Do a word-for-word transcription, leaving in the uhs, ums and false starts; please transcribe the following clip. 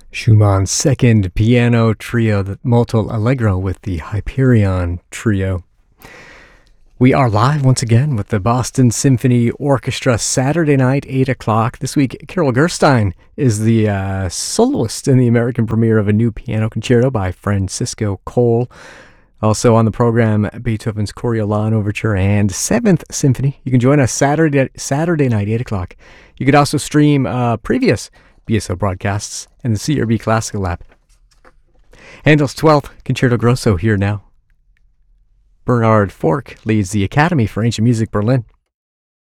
Schumann's second piano trio, the Molto Allegro with the Hyperion Trio. We are live once again with the Boston Symphony Orchestra, Saturday night, eight o'clock. This week, Carol Gerstein is the uh, soloist in the American premiere of a new piano concerto by Francisco Cole. Also on the program, Beethoven's Coriolan Overture and Seventh Symphony. You can join us Saturday Saturday night, eight o'clock. You could also stream uh, previous B S O broadcasts in the C R B Classical app. Handel's twelfth Concerto Grosso here now. Bernard Fork leads the Academy for Ancient Music Berlin.